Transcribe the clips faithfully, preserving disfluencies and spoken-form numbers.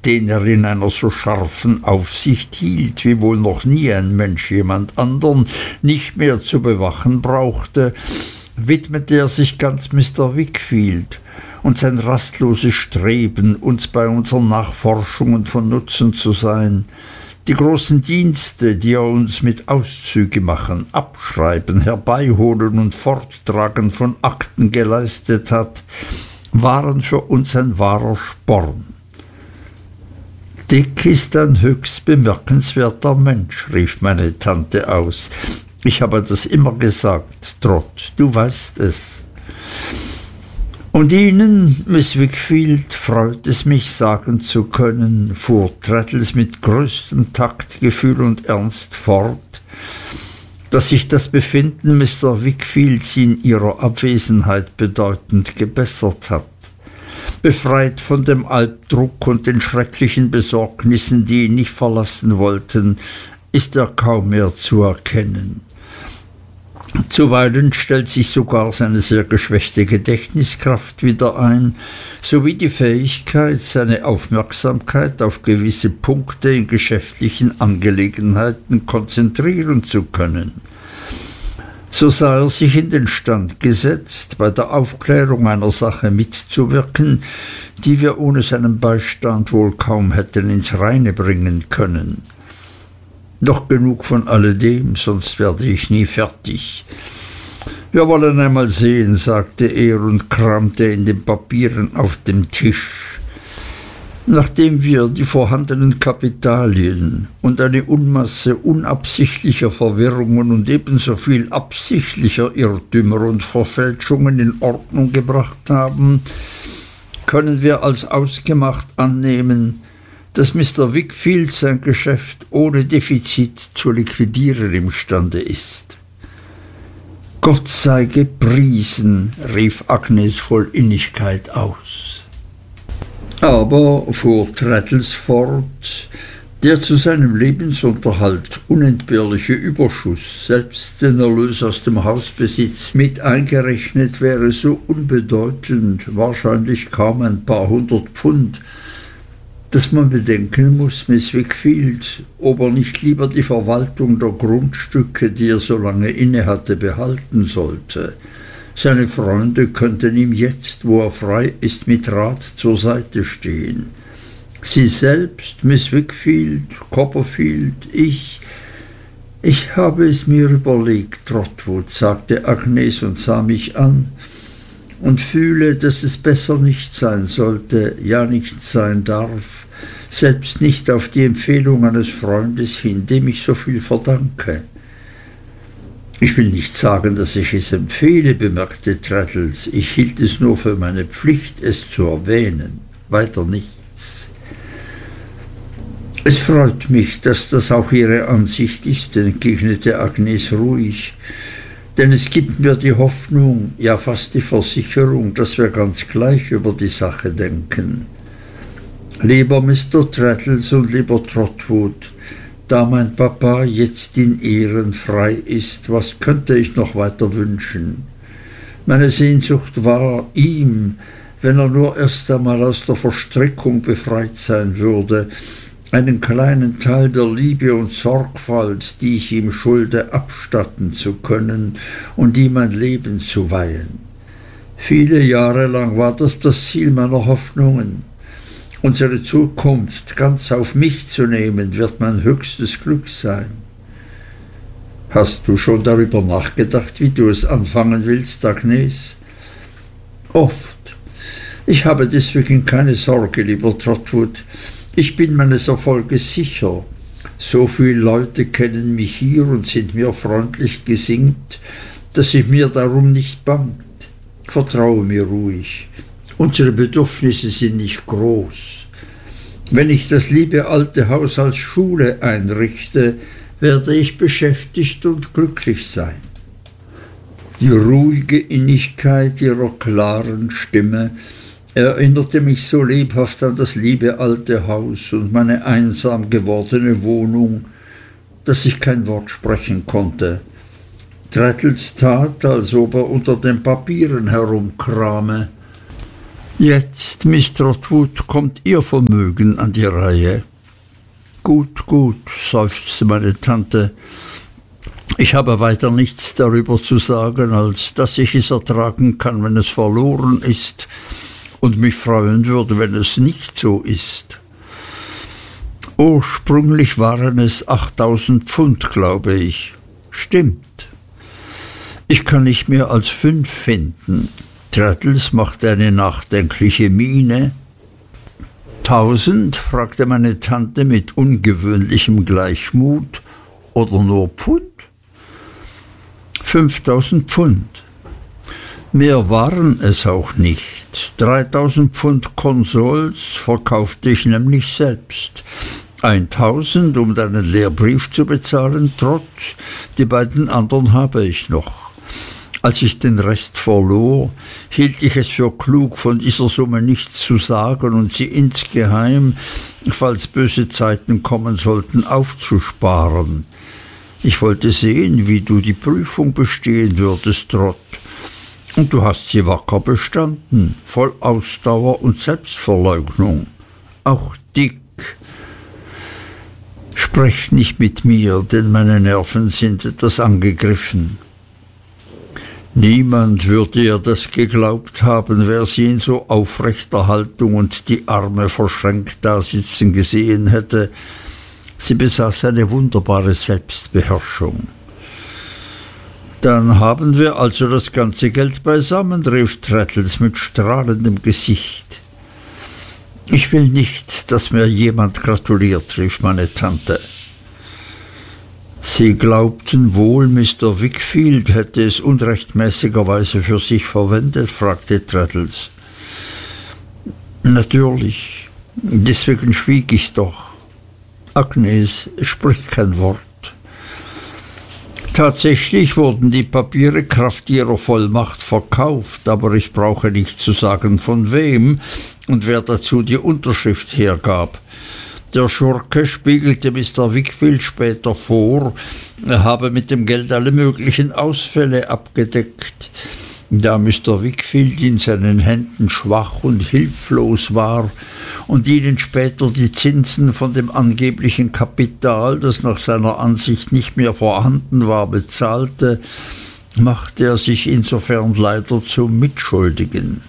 den er in einer so scharfen Aufsicht hielt, wie wohl noch nie ein Mensch jemand andern, nicht mehr zu bewachen brauchte, widmete er sich ganz Mister Wickfield, und sein rastloses Streben, uns bei unseren Nachforschungen von Nutzen zu sein, die großen Dienste, die er uns mit Auszüge machen, Abschreiben, Herbeiholen und Forttragen von Akten geleistet hat, waren für uns ein wahrer Sporn. Dick ist ein höchst bemerkenswerter Mensch, rief meine Tante aus. Ich habe das immer gesagt, Trot, du weißt es. Und Ihnen, Miss Wickfield, freut es mich sagen zu können, fuhr Traddles mit größtem Taktgefühl und Ernst fort, dass sich das Befinden Mister Wickfields in Ihrer Abwesenheit bedeutend gebessert hat. Befreit von dem Albdruck und den schrecklichen Besorgnissen, die ihn nicht verlassen wollten, ist er kaum mehr zu erkennen. Zuweilen stellt sich sogar seine sehr geschwächte Gedächtniskraft wieder ein, sowie die Fähigkeit, seine Aufmerksamkeit auf gewisse Punkte in geschäftlichen Angelegenheiten konzentrieren zu können. So sah er sich in den Stand gesetzt, bei der Aufklärung einer Sache mitzuwirken, die wir ohne seinen Beistand wohl kaum hätten ins Reine bringen können. Doch genug von alledem, sonst werde ich nie fertig. Wir wollen einmal sehen, sagte er und kramte in den Papieren auf dem Tisch. Nachdem wir die vorhandenen Kapitalien und eine Unmasse unabsichtlicher Verwirrungen und ebenso viel absichtlicher Irrtümer und Verfälschungen in Ordnung gebracht haben, können wir als ausgemacht annehmen, dass Mister Wickfield sein Geschäft ohne Defizit zu liquidieren imstande ist. Gott sei gepriesen, rief Agnes voll Innigkeit aus. Aber, fuhr Traddles fort, der zu seinem Lebensunterhalt unentbehrliche Überschuss, selbst den Erlös aus dem Hausbesitz mit eingerechnet, wäre so unbedeutend, wahrscheinlich kaum ein paar hundert Pfund, dass man bedenken muß, Miss Wickfield, ob er nicht lieber die Verwaltung der Grundstücke, die er so lange innehatte, behalten sollte. Seine Freunde könnten ihm jetzt, wo er frei ist, mit Rat zur Seite stehen. Sie selbst, Miss Wickfield, Copperfield, ich, ich habe es mir überlegt, Trotwood, sagte Agnes und sah mich an, und fühle, dass es besser nicht sein sollte, ja nicht sein darf, selbst nicht auf die Empfehlung eines Freundes hin, dem ich so viel verdanke. Ich will nicht sagen, dass ich es empfehle, bemerkte Traddles, ich hielt es nur für meine Pflicht, es zu erwähnen, weiter nichts. Es freut mich, dass das auch Ihre Ansicht ist, entgegnete Agnes ruhig, denn es gibt mir die Hoffnung, ja fast die Versicherung, dass wir ganz gleich über die Sache denken. Lieber Mister Traddles und lieber Trotwood, da mein Papa jetzt in Ehren frei ist, was könnte ich noch weiter wünschen? Meine Sehnsucht war, ihm, wenn er nur erst einmal aus der Verstrickung befreit sein würde, einen kleinen Teil der Liebe und Sorgfalt, die ich ihm schulde, abstatten zu können und ihm ein Leben zu weihen. Viele Jahre lang war das das Ziel meiner Hoffnungen. Unsere Zukunft ganz auf mich zu nehmen, wird mein höchstes Glück sein. Hast du schon darüber nachgedacht, wie du es anfangen willst, Agnes? Oft. Ich habe deswegen keine Sorge, lieber Trotwood. Ich bin meines Erfolges sicher. So viele Leute kennen mich hier und sind mir freundlich gesinnt, dass ich mir darum nicht bangt. Vertraue mir ruhig. Unsere Bedürfnisse sind nicht groß. Wenn ich das liebe alte Haus als Schule einrichte, werde ich beschäftigt und glücklich sein. Die ruhige Innigkeit ihrer klaren Stimme erinnerte mich so lebhaft an das liebe alte Haus und meine einsam gewordene Wohnung, dass ich kein Wort sprechen konnte. Traddles tat, als ob er unter den Papieren herumkrame. Jetzt, Miss Trotwood, kommt Ihr Vermögen an die Reihe. Gut, gut, seufzte meine Tante. Ich habe weiter nichts darüber zu sagen, als dass ich es ertragen kann, wenn es verloren ist, und mich freuen würde, wenn es nicht so ist. Ursprünglich waren es achttausend Pfund, glaube ich. Stimmt. Ich kann nicht mehr als fünf finden. Traddles machte eine nachdenkliche Miene. Tausend? Fragte meine Tante mit ungewöhnlichem Gleichmut. Oder nur Pfund? Fünftausend Pfund. Mehr waren es auch nicht. Dreitausend Pfund Konsols verkaufte ich nämlich selbst. Eintausend, um deinen Lehrbrief zu bezahlen, Trot. Die beiden anderen habe ich noch. Als ich den Rest verlor, hielt ich es für klug, von dieser Summe nichts zu sagen und sie insgeheim, falls böse Zeiten kommen sollten, aufzusparen. Ich wollte sehen, wie du die Prüfung bestehen würdest, Trot. Und du hast sie wacker bestanden, voll Ausdauer und Selbstverleugnung. Auch Dick. Sprecht nicht mit mir, denn meine Nerven sind etwas angegriffen. Niemand würde ihr das geglaubt haben, wer sie in so aufrechter Haltung und die Arme verschränkt dasitzen gesehen hätte. Sie besaß eine wunderbare Selbstbeherrschung. »Dann haben wir also das ganze Geld beisammen«, rief Traddles mit strahlendem Gesicht. »Ich will nicht, dass mir jemand gratuliert«, rief meine Tante. Sie glaubten wohl, Mister Wickfield hätte es unrechtmäßigerweise für sich verwendet, fragte Traddles. Natürlich, deswegen schwieg ich doch. Agnes, sprich kein Wort. Tatsächlich wurden die Papiere kraft ihrer Vollmacht verkauft, aber ich brauche nicht zu sagen, von wem und wer dazu die Unterschrift hergab. Der Schurke spiegelte Mister Wickfield später vor, er habe mit dem Geld alle möglichen Ausfälle abgedeckt. Da Mister Wickfield in seinen Händen schwach und hilflos war und ihnen später die Zinsen von dem angeblichen Kapital, das nach seiner Ansicht nicht mehr vorhanden war, bezahlte, machte er sich insofern leider zum Mitschuldigen.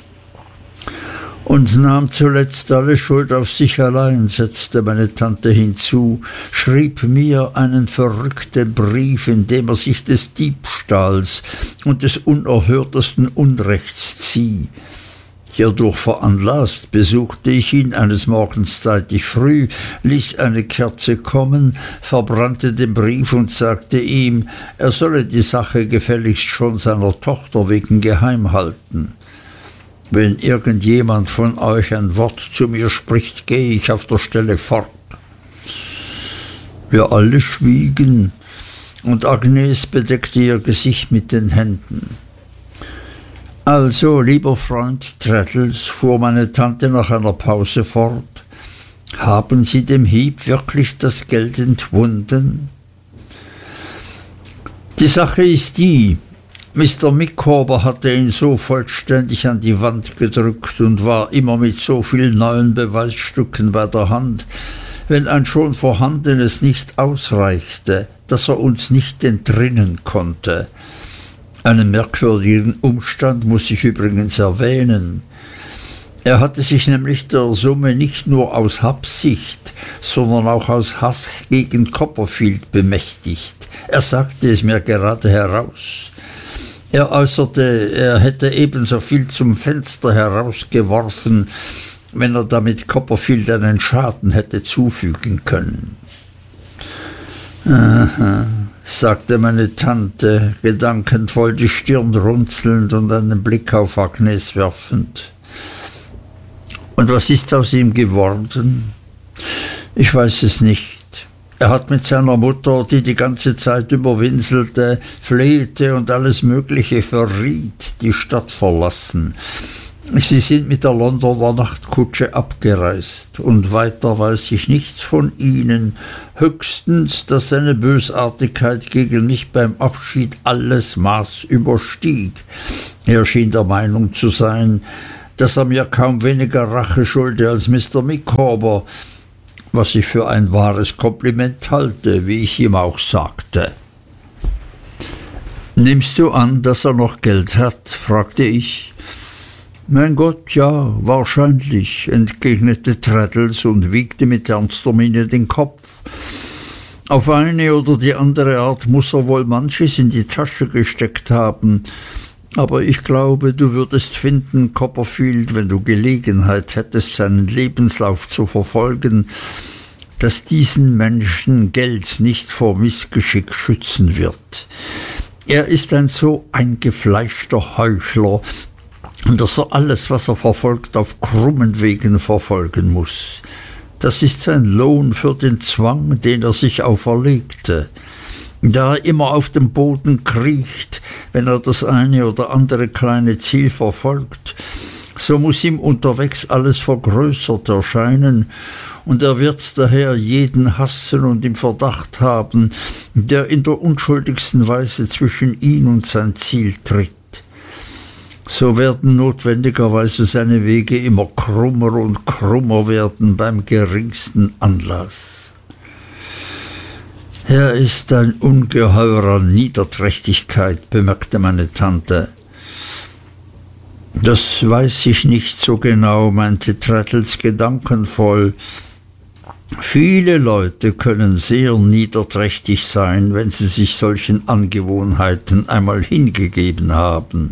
Und nahm zuletzt alle Schuld auf sich allein, setzte meine Tante hinzu, schrieb mir einen verrückten Brief, in dem er sich des Diebstahls und des unerhörtesten Unrechts zieh. Hierdurch veranlasst, besuchte ich ihn eines Morgens zeitig früh, ließ eine Kerze kommen, verbrannte den Brief und sagte ihm, er solle die Sache gefälligst schon seiner Tochter wegen geheim halten. Wenn irgendjemand von euch ein Wort zu mir spricht, gehe ich auf der Stelle fort. Wir alle schwiegen, und Agnes bedeckte ihr Gesicht mit den Händen. Also, lieber Freund Traddles, fuhr meine Tante nach einer Pause fort, haben Sie dem Hieb wirklich das Geld entwunden? Die Sache ist die, Mister Micawber hatte ihn so vollständig an die Wand gedrückt und war immer mit so vielen neuen Beweisstücken bei der Hand, wenn ein schon vorhandenes nicht ausreichte, dass er uns nicht entrinnen konnte. Einen merkwürdigen Umstand muss ich übrigens erwähnen. Er hatte sich nämlich der Summe nicht nur aus Habsucht, sondern auch aus Hass gegen Copperfield bemächtigt. Er sagte es mir gerade heraus. Er äußerte, er hätte ebenso viel zum Fenster herausgeworfen, wenn er damit Copperfield einen Schaden hätte zufügen können. Aha, sagte meine Tante, gedankenvoll die Stirn runzelnd und einen Blick auf Agnes werfend. Und was ist aus ihm geworden? Ich weiß es nicht. Er hat mit seiner Mutter, die die ganze Zeit überwinselte, flehte und alles Mögliche verriet, die Stadt verlassen. Sie sind mit der Londoner Nachtkutsche abgereist, und weiter weiß ich nichts von ihnen, höchstens, dass seine Bösartigkeit gegen mich beim Abschied alles Maß überstieg. Er schien der Meinung zu sein, dass er mir kaum weniger Rache schulde als Mister Micawber, was ich für ein wahres Kompliment halte, wie ich ihm auch sagte. »Nimmst du an, dass er noch Geld hat?« fragte ich. »Mein Gott, ja, wahrscheinlich«, entgegnete Traddles und wiegte mit ernster Miene den Kopf. »Auf eine oder die andere Art muß er wohl manches in die Tasche gesteckt haben, aber ich glaube, du würdest finden, Copperfield, wenn du Gelegenheit hättest, seinen Lebenslauf zu verfolgen, dass diesen Menschen Geld nicht vor Missgeschick schützen wird. Er ist ein so eingefleischter Heuchler, dass er alles, was er verfolgt, auf krummen Wegen verfolgen muss. Das ist sein Lohn für den Zwang, den er sich auferlegte. Da er immer auf dem Boden kriecht, wenn er das eine oder andere kleine Ziel verfolgt, so muss ihm unterwegs alles vergrößert erscheinen, und er wird daher jeden hassen und im Verdacht haben, der in der unschuldigsten Weise zwischen ihn und sein Ziel tritt. So werden notwendigerweise seine Wege immer krummer und krummer werden beim geringsten Anlass. Er ist ein Ungeheuer an Niederträchtigkeit, bemerkte meine Tante. Das weiß ich nicht so genau, meinte Traddles gedankenvoll. Viele Leute können sehr niederträchtig sein, wenn sie sich solchen Angewohnheiten einmal hingegeben haben.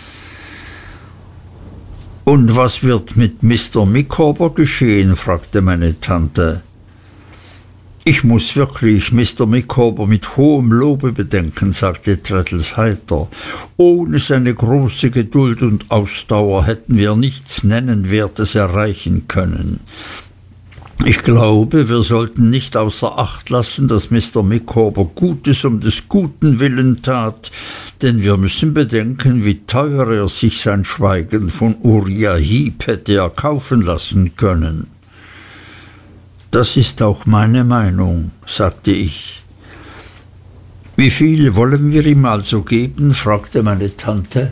»Und was wird mit Mister Micawber geschehen?« fragte meine Tante. »Ich muß wirklich Mister Micawber mit hohem Lobe bedenken«, sagte Traddles heiter. »Ohne seine große Geduld und Ausdauer hätten wir nichts Nennenswertes erreichen können. Ich glaube, wir sollten nicht außer Acht lassen, dass Mister Micawber Gutes um des Guten willen tat, denn wir müssen bedenken, wie teuer er sich sein Schweigen von Uriah Heep hätte erkaufen lassen können.« »Das ist auch meine Meinung«, sagte ich. »Wie viel wollen wir ihm also geben?« fragte meine Tante.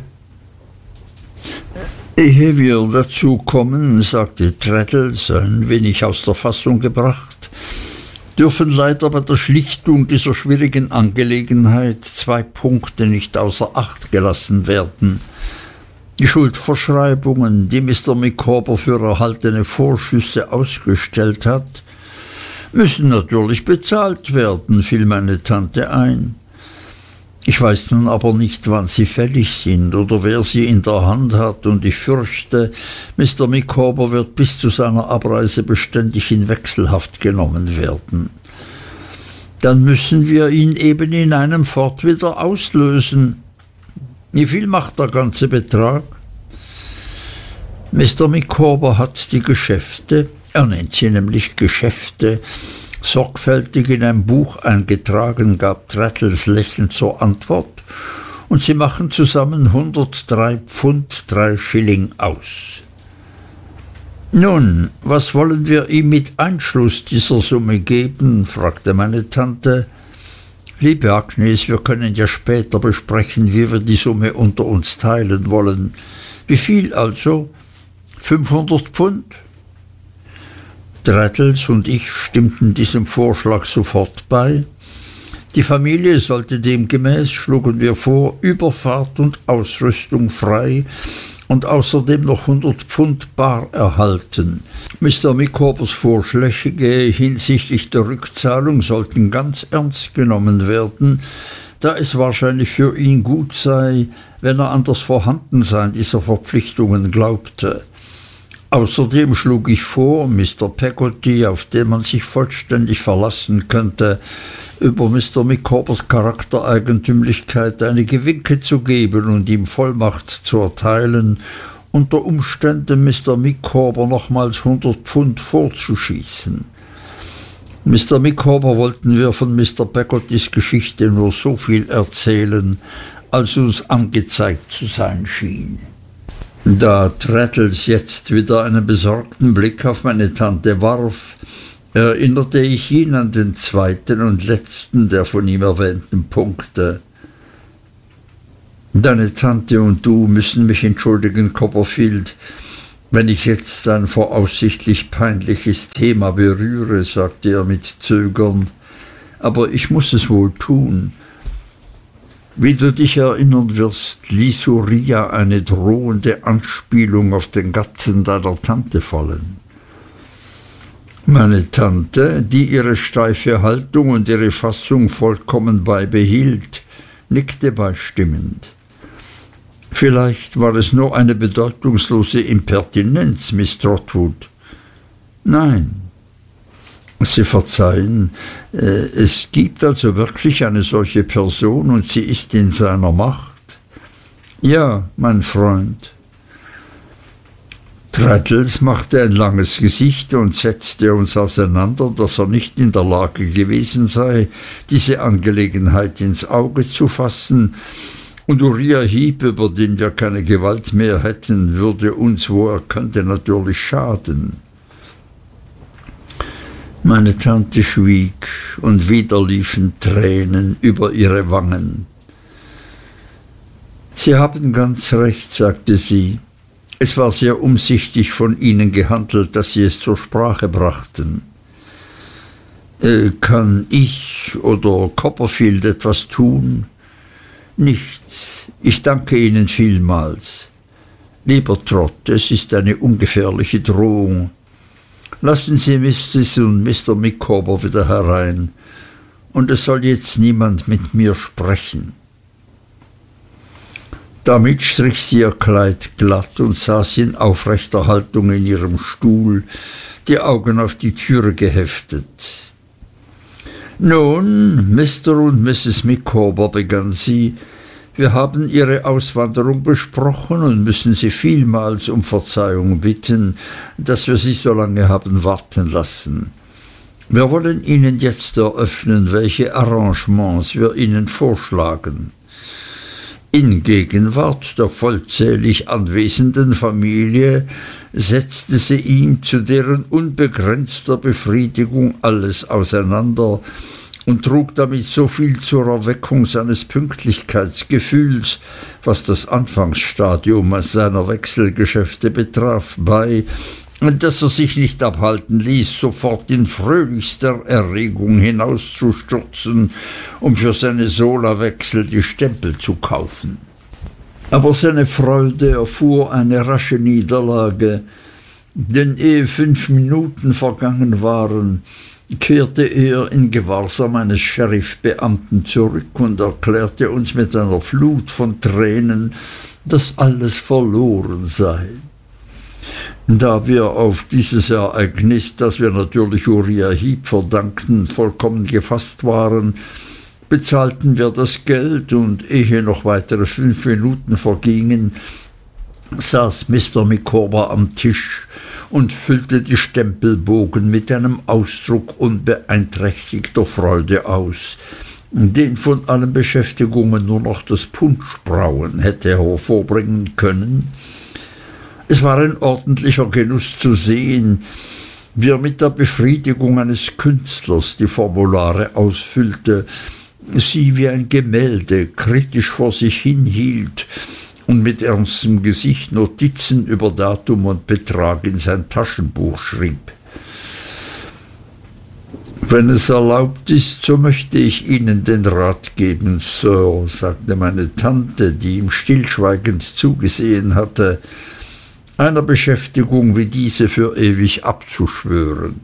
»Ehe wir dazu kommen«, sagte Traddles, ein wenig aus der Fassung gebracht, »dürfen leider bei der Schlichtung dieser schwierigen Angelegenheit zwei Punkte nicht außer Acht gelassen werden. Die Schuldverschreibungen, die Mister Micawber für erhaltene Vorschüsse ausgestellt hat, müssen natürlich bezahlt werden«, fiel meine Tante ein. »Ich weiß nun aber nicht, wann sie fällig sind oder wer sie in der Hand hat, und ich fürchte, Mister Micawber wird bis zu seiner Abreise beständig in Wechselhaft genommen werden. Dann müssen wir ihn eben in einem Fort wieder auslösen. Wie viel macht der ganze Betrag?« Mister Micawber hat die Geschäfte, er nennt sie nämlich Geschäfte, sorgfältig in ein Buch eingetragen, gab Traddles lächelnd zur Antwort, und sie machen zusammen hundertdrei Pfund drei Schilling aus. »Nun, was wollen wir ihm mit Einschluss dieser Summe geben?« fragte meine Tante. »Liebe Agnes, wir können ja später besprechen, wie wir die Summe unter uns teilen wollen. Wie viel also? Fünfhundert Pfund?« Traddles und ich stimmten diesem Vorschlag sofort bei. Die Familie sollte demgemäß, schlugen wir vor, Überfahrt und Ausrüstung frei und außerdem noch hundert Pfund bar erhalten. Mister Micawbers Vorschläge hinsichtlich der Rückzahlung sollten ganz ernst genommen werden, da es wahrscheinlich für ihn gut sei, wenn er an das Vorhandensein dieser Verpflichtungen glaubte. Außerdem schlug ich vor, Mister Peggotty, auf den man sich vollständig verlassen könnte, über Mister Micawbers Charaktereigentümlichkeit einige Winke zu geben und ihm Vollmacht zu erteilen, unter Umständen Mister Micawber nochmals hundert Pfund vorzuschießen. Mister Micawber wollten wir von Mister Peggottys Geschichte nur so viel erzählen, als uns angezeigt zu sein schien. Da Traddles jetzt wieder einen besorgten Blick auf meine Tante warf, erinnerte ich ihn an den zweiten und letzten der von ihm erwähnten Punkte. »Deine Tante und du müssen mich entschuldigen, Copperfield. Wenn ich jetzt ein voraussichtlich peinliches Thema berühre, sagte er mit Zögern, aber ich muß es wohl tun. Wie du dich erinnern wirst, ließ Uriah eine drohende Anspielung auf den Gatten deiner Tante fallen. Meine Tante, die ihre steife Haltung und ihre Fassung vollkommen beibehielt, nickte beistimmend. Vielleicht war es nur eine bedeutungslose Impertinenz, Miss Trotwood. Nein. Sie verzeihen, äh, es gibt also wirklich eine solche Person und sie ist in seiner Macht? Ja, mein Freund. Traddles machte ein langes Gesicht und setzte uns auseinander, dass er nicht in der Lage gewesen sei, diese Angelegenheit ins Auge zu fassen, und Uriah Heep, über den wir keine Gewalt mehr hätten, würde uns, wo er könnte, natürlich schaden. Meine Tante schwieg, und wieder liefen Tränen über ihre Wangen. »Sie haben ganz recht«, sagte sie. »Es war sehr umsichtig von Ihnen gehandelt, dass Sie es zur Sprache brachten. Äh, kann ich oder Copperfield etwas tun?« »Nichts. Ich danke Ihnen vielmals. Lieber Trot, es ist eine ungefährliche Drohung. Lassen Sie Missis und Mister Micawber wieder herein, und es soll jetzt niemand mit mir sprechen.« Damit strich sie ihr Kleid glatt und saß in aufrechter Haltung in ihrem Stuhl, die Augen auf die Türe geheftet. »Nun, Mister und Misses Micawber«, begann sie, »wir haben Ihre Auswanderung besprochen und müssen Sie vielmals um Verzeihung bitten, dass wir Sie so lange haben warten lassen. Wir wollen Ihnen jetzt eröffnen, welche Arrangements wir Ihnen vorschlagen. In Gegenwart der vollzählig anwesenden Familie setzte sie ihm zu deren unbegrenzter Befriedigung alles auseinander und trug damit so viel zur Erweckung seines Pünktlichkeitsgefühls, was das Anfangsstadium seiner Wechselgeschäfte betraf, bei, dass er sich nicht abhalten ließ, sofort in fröhlichster Erregung hinauszustürzen, um für seine Solawechsel die Stempel zu kaufen. Aber seine Freude erfuhr eine rasche Niederlage, denn ehe fünf Minuten vergangen waren, kehrte er in Gewahrsam eines Sheriffbeamten zurück und erklärte uns mit einer Flut von Tränen, dass alles verloren sei. Da wir auf dieses Ereignis, das wir natürlich Uriah Heep verdankten, vollkommen gefasst waren, bezahlten wir das Geld, und ehe noch weitere fünf Minuten vergingen, saß Mister Micawber am Tisch und füllte die Stempelbogen mit einem Ausdruck unbeeinträchtigter Freude aus, den von allen Beschäftigungen nur noch das Punschbrauen hätte hervorbringen können. Es war ein ordentlicher Genuss zu sehen, wie er mit der Befriedigung eines Künstlers die Formulare ausfüllte, sie wie ein Gemälde kritisch vor sich hinhielt und mit ernstem Gesicht Notizen über Datum und Betrag in sein Taschenbuch schrieb. »Wenn es erlaubt ist, so möchte ich Ihnen den Rat geben, Sir«, sagte meine Tante, die ihm stillschweigend zugesehen hatte, »einer Beschäftigung wie diese für ewig abzuschwören.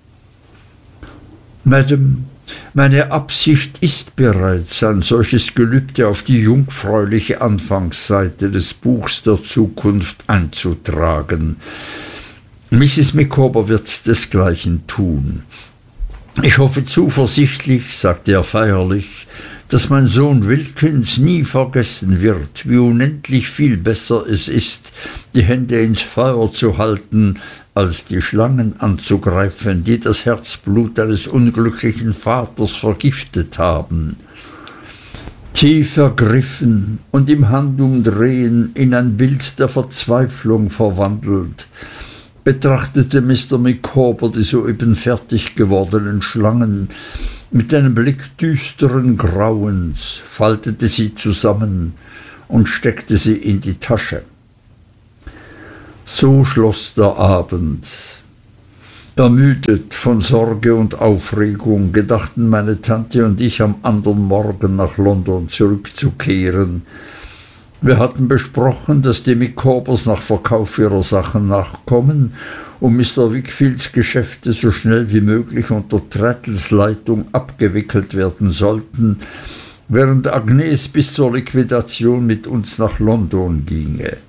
Madame, meine Absicht ist bereits, ein solches Gelübde auf die jungfräuliche Anfangsseite des Buchs der Zukunft einzutragen. Misses Micawber wird desgleichen tun. Ich hoffe zuversichtlich«, sagte er feierlich, »dass mein Sohn Wilkins nie vergessen wird, wie unendlich viel besser es ist, die Hände ins Feuer zu halten, als die Schlangen anzugreifen, die das Herzblut eines unglücklichen Vaters vergiftet haben.« Tief ergriffen und im Handumdrehen in ein Bild der Verzweiflung verwandelt, betrachtete Mister Micawber die soeben fertig gewordenen Schlangen mit einem Blick düsteren Grauens, faltete sie zusammen und steckte sie in die Tasche. So schloss der Abend. Ermüdet von Sorge und Aufregung gedachten meine Tante und ich am andern Morgen nach London zurückzukehren. Wir hatten besprochen, dass die Micawbers nach Verkauf ihrer Sachen nachkommen und Mr. Wickfields Geschäfte so schnell wie möglich unter Traddles Leitung abgewickelt werden sollten, während Agnes bis zur Liquidation mit uns nach London ginge.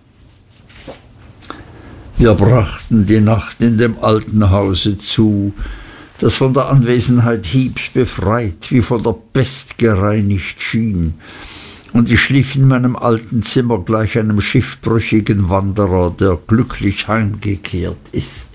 Wir brachten die Nacht in dem alten Hause zu, das von der Anwesenheit Heeps befreit, wie von der Pest gereinigt schien, und ich schlief in meinem alten Zimmer gleich einem schiffbrüchigen Wanderer, der glücklich heimgekehrt ist.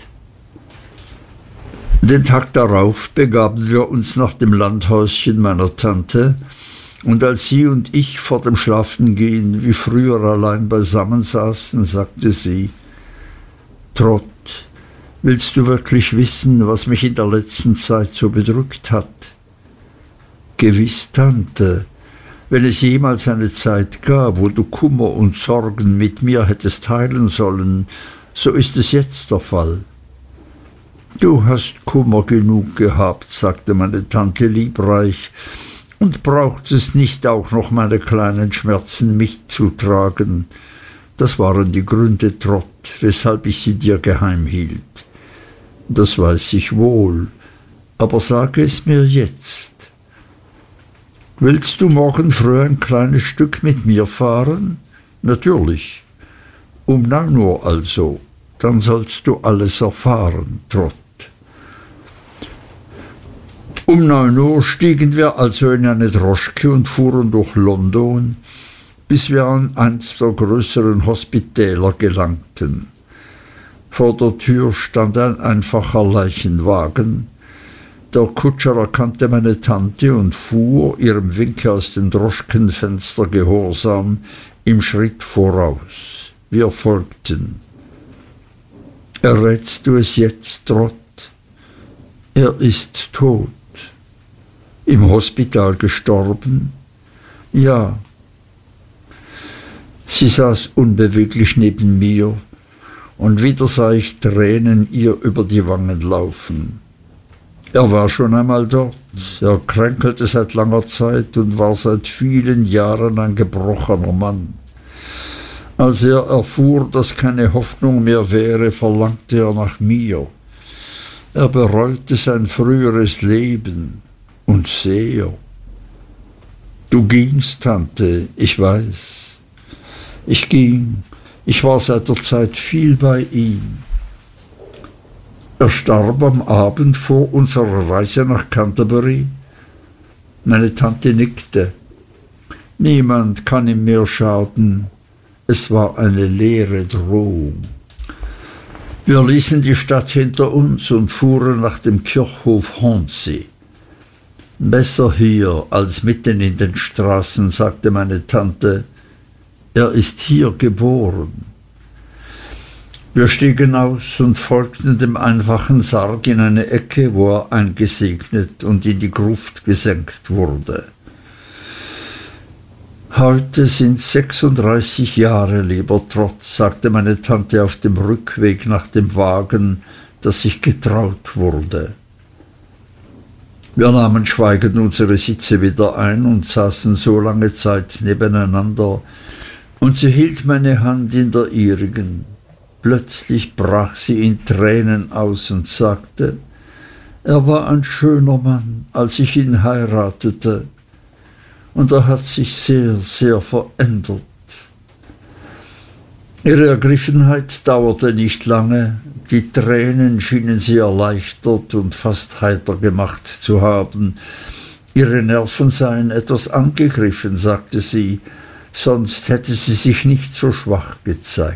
Den Tag darauf begaben wir uns nach dem Landhäuschen meiner Tante, und als sie und ich vor dem Schlafengehen wie früher allein beisammen saßen, sagte sie: »Trot, willst du wirklich wissen, was mich in der letzten Zeit so bedrückt hat?« »Gewiß, Tante. Wenn es jemals eine Zeit gab, wo du Kummer und Sorgen mit mir hättest teilen sollen, so ist es jetzt der Fall.« »Du hast Kummer genug gehabt«, sagte meine Tante liebreich, »und brauchtest nicht auch noch meine kleinen Schmerzen mitzutragen. Das waren die Gründe, Trot, weshalb ich sie dir geheim hielt. Das weiß ich wohl, aber sage es mir jetzt. Willst du morgen früh ein kleines Stück mit mir fahren?« »Natürlich.« »Um neun Uhr also. Dann sollst du alles erfahren, Trot.« Um neun Uhr stiegen wir also in eine Droschke und fuhren durch London, bis wir an eins der größeren Hospitäler gelangten. Vor der Tür stand ein einfacher Leichenwagen. Der Kutscher erkannte meine Tante und fuhr, ihrem Winke aus dem Droschkenfenster gehorsam, im Schritt voraus. Wir folgten. »Errätst du es jetzt, Trot?« »Er ist tot.« »Im Hospital gestorben?« »Ja.« Sie saß unbeweglich neben mir, und wieder sah ich Tränen ihr über die Wangen laufen. Er war schon einmal dort, er kränkelte seit langer Zeit und war seit vielen Jahren ein gebrochener Mann. Als er erfuhr, dass keine Hoffnung mehr wäre, verlangte er nach mir. Er bereute sein früheres Leben, und sehr. Du gingst, Tante, ich weiß. Ich ging, ich war seit der Zeit viel bei ihm. Er starb am Abend vor unserer Reise nach Canterbury. Meine Tante nickte. Niemand kann ihm mehr schaden. Es war eine leere Drohung. Wir ließen die Stadt hinter uns und fuhren nach dem Kirchhof Hornsey. Besser hier als mitten in den Straßen, sagte meine Tante. Er ist hier geboren. Wir stiegen aus und folgten dem einfachen Sarg in eine Ecke, wo er eingesegnet und in die Gruft gesenkt wurde. »Heute sind sechsunddreißig Jahre, lieber Trot«, sagte meine Tante auf dem Rückweg nach dem Wagen, dass ich getraut wurde. Wir nahmen schweigend unsere Sitze wieder ein und saßen so lange Zeit nebeneinander, und sie hielt meine Hand in der ihrigen. Plötzlich brach sie in Tränen aus und sagte: »Er war ein schöner Mann, als ich ihn heiratete, und er hat sich sehr, sehr verändert.« Ihre Ergriffenheit dauerte nicht lange, die Tränen schienen sie erleichtert und fast heiter gemacht zu haben. Ihre Nerven seien etwas angegriffen, sagte sie, sonst hätte sie sich nicht so schwach gezeigt.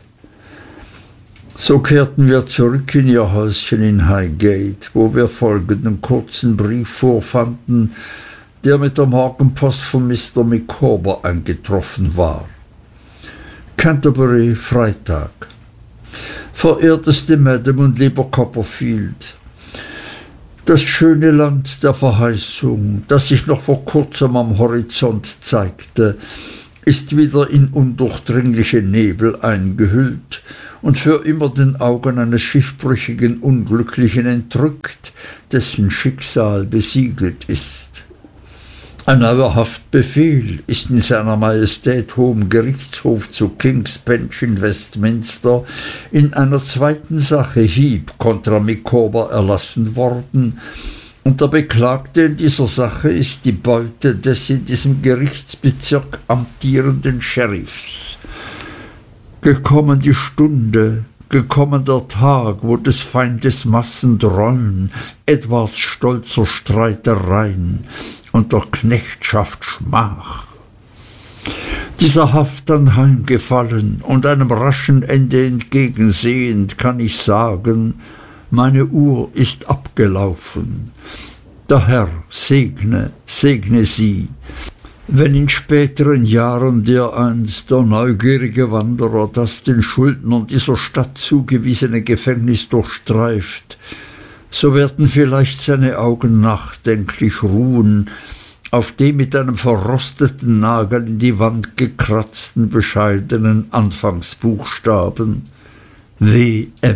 So kehrten wir zurück in ihr Häuschen in Highgate, wo wir folgenden kurzen Brief vorfanden, der mit der Morgenpost von Mister Micawber eingetroffen war. Canterbury, Freitag. Verehrteste Madam und lieber Copperfield, das schöne Land der Verheißung, das sich noch vor kurzem am Horizont zeigte, ist wieder in undurchdringliche Nebel eingehüllt und für immer den Augen eines schiffbrüchigen Unglücklichen entrückt, dessen Schicksal besiegelt ist. Ein neuer Haftbefehl ist in seiner Majestät Hohem Gerichtshof zu King's Bench in Westminster in einer zweiten Sache Heep contra Micawber erlassen worden, und der Beklagte in dieser Sache ist die Beute des in diesem Gerichtsbezirk amtierenden Sheriffs. Gekommen die Stunde, gekommen der Tag, wo des Feindes Massen dräuen, Edwards stolzer Streitereien und der Knechtschaft Schmach. Dieser Haft anheimgefallen und einem raschen Ende entgegensehend, kann ich sagen, meine Uhr ist abgelaufen. Der Herr segne, segne sie, wenn in späteren Jahren dereinst der neugierige Wanderer das den Schuldnern dieser Stadt zugewiesene Gefängnis durchstreift, so werden vielleicht seine Augen nachdenklich ruhen auf dem mit einem verrosteten Nagel in die Wand gekratzten bescheidenen Anfangsbuchstaben W M.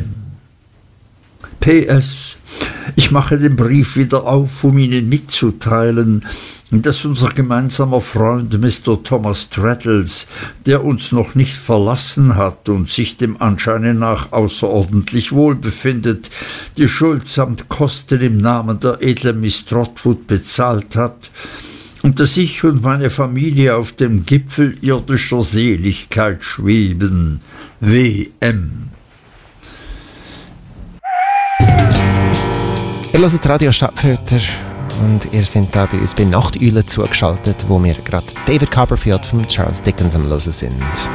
P S. Ich mache den Brief wieder auf, um Ihnen mitzuteilen, dass unser gemeinsamer Freund Mister Thomas Traddles, der uns noch nicht verlassen hat und sich dem Anscheine nach außerordentlich wohl befindet, die Schuld samt Kosten im Namen der edlen Miss Trotwood bezahlt hat und dass ich und meine Familie auf dem Gipfel irdischer Seligkeit schweben. W M. Ihr hört Radio Stadtfilter und ihr seid da bei uns bei Nachteule zugeschaltet, wo wir gerade David Copperfield von Charles Dickens am Hören sind.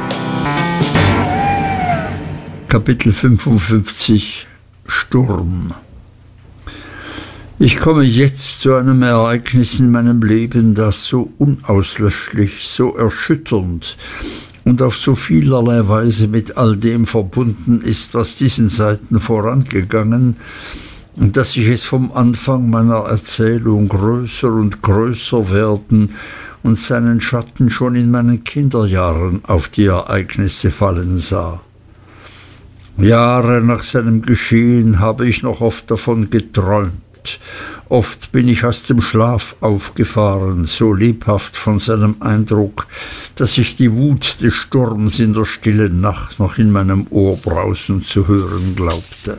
Kapitel fünfundfünfzig Sturm. Ich komme jetzt zu einem Ereignis in meinem Leben, das so unauslöschlich, so erschütternd und auf so vielerlei Weise mit all dem verbunden ist, was diesen Seiten vorangegangen, dass ich es vom Anfang meiner Erzählung größer und größer werden und seinen Schatten schon in meinen Kinderjahren auf die Ereignisse fallen sah. Jahre nach seinem Geschehen habe ich noch oft davon geträumt. Oft bin ich aus dem Schlaf aufgefahren, so lebhaft von seinem Eindruck, dass ich die Wut des Sturms in der stillen Nacht noch in meinem Ohr brausen zu hören glaubte.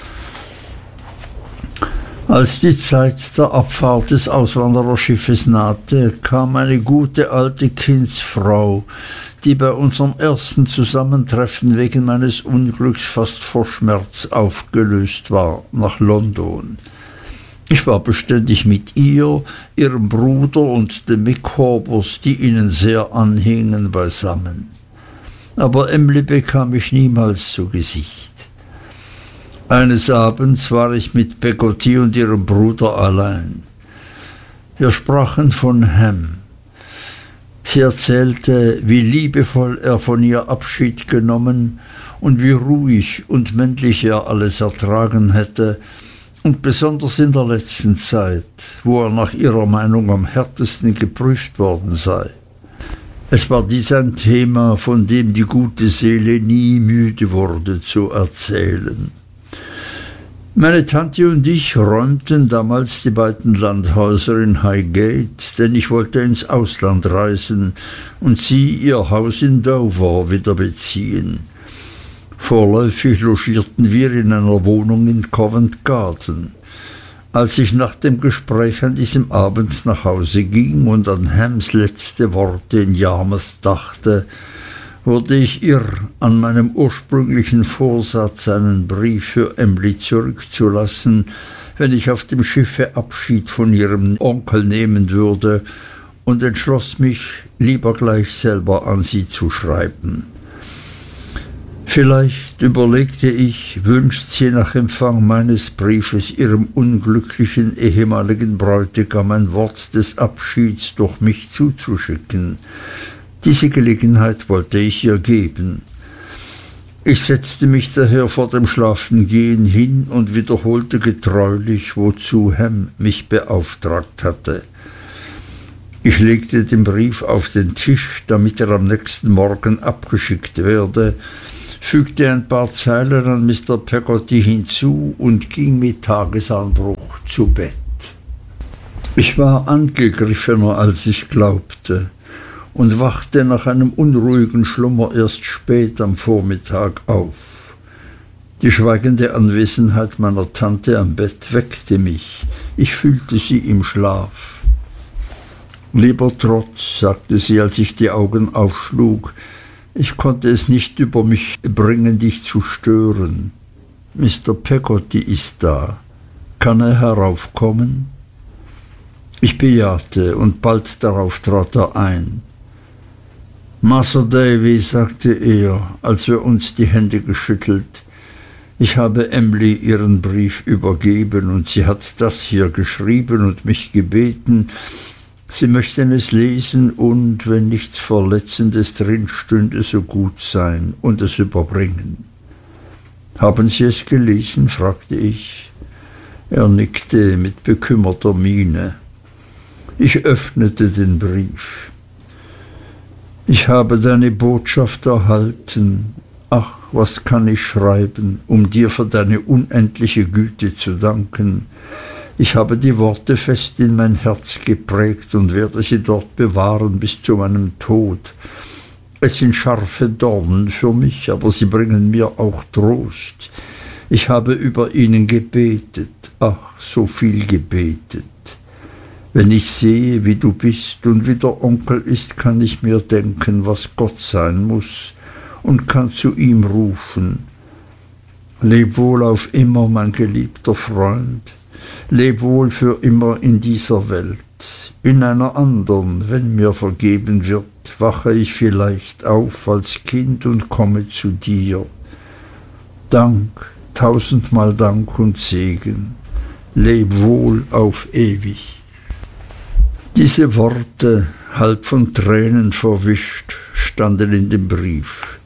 Als die Zeit der Abfahrt des Auswandererschiffes nahte, kam eine gute alte Kindsfrau, die bei unserem ersten Zusammentreffen wegen meines Unglücks fast vor Schmerz aufgelöst war, nach London. Ich war beständig mit ihr, ihrem Bruder und den Micawbers, die ihnen sehr anhingen, beisammen. Aber Emly bekam ich niemals zu Gesicht. Eines Abends war ich mit Peggotty und ihrem Bruder allein. Wir sprachen von Ham. Sie erzählte, wie liebevoll er von ihr Abschied genommen und wie ruhig und männlich er alles ertragen hätte, und besonders in der letzten Zeit, wo er nach ihrer Meinung am härtesten geprüft worden sei. Es war dies ein Thema, von dem die gute Seele nie müde wurde zu erzählen. Meine Tante und ich räumten damals die beiden Landhäuser in Highgate, denn ich wollte ins Ausland reisen und sie ihr Haus in Dover wieder beziehen. Vorläufig logierten wir in einer Wohnung in Covent Garden. Als ich nach dem Gespräch an diesem Abend nach Hause ging und an Hams letzte Worte in Yarmouth dachte, wurde ich irr an meinem ursprünglichen Vorsatz, einen Brief für Emly zurückzulassen, wenn ich auf dem Schiffe Abschied von ihrem Onkel nehmen würde, und entschloss mich, lieber gleich selber an sie zu schreiben. Vielleicht, überlegte ich, wünscht sie nach Empfang meines Briefes ihrem unglücklichen ehemaligen Bräutigam ein Wort des Abschieds durch mich zuzuschicken. Diese Gelegenheit wollte ich ihr geben. Ich setzte mich daher vor dem Schlafengehen hin und wiederholte getreulich, wozu Ham mich beauftragt hatte. Ich legte den Brief auf den Tisch, damit er am nächsten Morgen abgeschickt werde, fügte ein paar Zeilen an Mister Peggotty hinzu und ging mit Tagesanbruch zu Bett. Ich war angegriffener, als ich glaubte, und wachte nach einem unruhigen Schlummer erst spät am Vormittag auf. Die schweigende Anwesenheit meiner Tante am Bett weckte mich. Ich fühlte sie im Schlaf. »Lieber Trot«, sagte sie, als ich die Augen aufschlug, »ich konnte es nicht über mich bringen, dich zu stören. Mister Peggotty ist da. Kann er heraufkommen?« Ich bejahte, und bald darauf trat er ein. »Masr Davy«, sagte er, als wir uns die Hände geschüttelt, »ich habe Emly ihren Brief übergeben, und sie hat das hier geschrieben und mich gebeten, sie möchten es lesen und, wenn nichts Verletzendes drin stünde, so gut sein und es überbringen.« »Haben Sie es gelesen?« fragte ich. Er nickte mit bekümmerter Miene. Ich öffnete den Brief. »Ich habe deine Botschaft erhalten. Ach, was kann ich schreiben, um dir für deine unendliche Güte zu danken. Ich habe die Worte fest in mein Herz geprägt und werde sie dort bewahren bis zu meinem Tod. Es sind scharfe Dornen für mich, aber sie bringen mir auch Trost. Ich habe über ihnen gebetet, ach, so viel gebetet. Wenn ich sehe, wie du bist und wie der Onkel ist, kann ich mir denken, was Gott sein muss, und kann zu ihm rufen. Leb wohl auf immer, mein geliebter Freund. Leb wohl für immer in dieser Welt. In einer anderen, wenn mir vergeben wird, wache ich vielleicht auf als Kind und komme zu dir. Dank, tausendmal Dank und Segen. Leb wohl auf ewig.« Diese Worte, halb von Tränen verwischt, standen in dem Brief.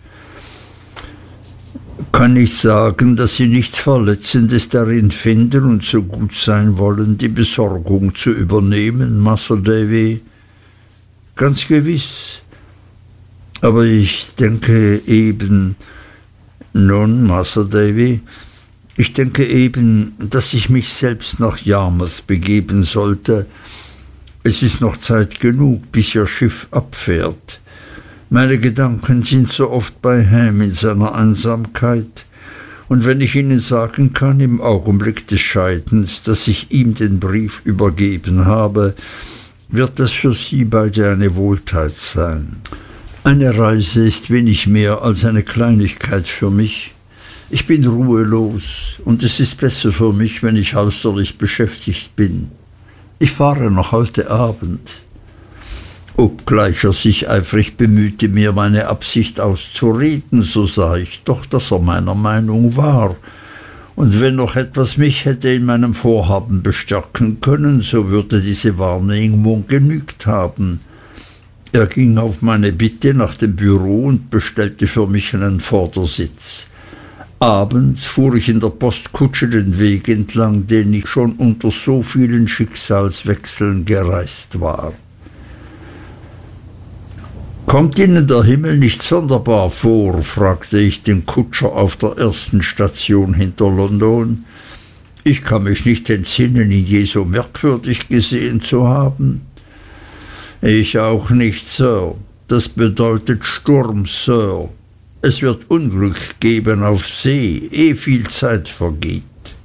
Kann ich sagen, dass Sie nichts Verletzendes darin finden und so gut sein wollen, die Besorgung zu übernehmen, Masr Davy? Ganz gewiss. Aber ich denke eben, nun, Masr Davy, ich denke eben, dass ich mich selbst nach Yarmouth begeben sollte. Es ist noch Zeit genug, bis Ihr Schiff abfährt. Meine Gedanken sind so oft bei Ham in seiner Einsamkeit, und wenn ich Ihnen sagen kann im Augenblick des Scheidens, dass ich ihm den Brief übergeben habe, wird das für Sie beide eine Wohltat sein. Eine Reise ist wenig mehr als eine Kleinigkeit für mich. Ich bin ruhelos, und es ist besser für mich, wenn ich äußerlich beschäftigt bin. Ich fahre noch heute Abend. Obgleich er sich eifrig bemühte, mir meine Absicht auszureden, so sah ich doch, dass er meiner Meinung war. Und wenn noch etwas mich hätte in meinem Vorhaben bestärken können, so würde diese Wahrnehmung genügt haben. Er ging auf meine Bitte nach dem Büro und bestellte für mich einen Vordersitz. Abends fuhr ich in der Postkutsche den Weg entlang, den ich schon unter so vielen Schicksalswechseln gereist war. »Kommt Ihnen der Himmel nicht sonderbar vor?« fragte ich den Kutscher auf der ersten Station hinter London. »Ich kann mich nicht entsinnen, ihn je so merkwürdig gesehen zu haben.« »Ich auch nicht, Sir. Das bedeutet Sturm, Sir. Es wird Unglück geben auf See, ehe viel Zeit vergeht.«